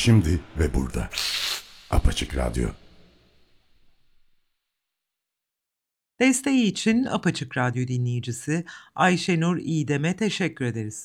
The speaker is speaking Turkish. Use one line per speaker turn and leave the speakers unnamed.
Şimdi ve burada. Apaçık Radyo.
Desteği için Apaçık Radyo dinleyicisi Ayşenur İdem'e teşekkür ederiz.